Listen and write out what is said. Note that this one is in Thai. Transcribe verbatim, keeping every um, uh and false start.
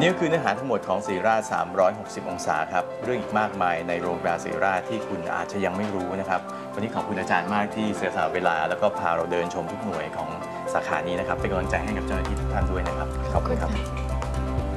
นี่ก็คือเนื้อหาทั้งหมดของศรีราชสามร้อยหกสิบองศาครับเรื่องอีกมากมายในโรงพยาบาลศรีราชที่คุณอาจจะยังไม่รู้นะครับวันนี้ขอบคุณอาจารย์มากที่เสียสละเวลาแล้วก็พาเราเดินชมทุกหน่วยของสาขานี้นะครับเป็นกำลังใจให้กับเจ้าหน้าที่ทุกท่านด้วยนะครับขอบคุณครับ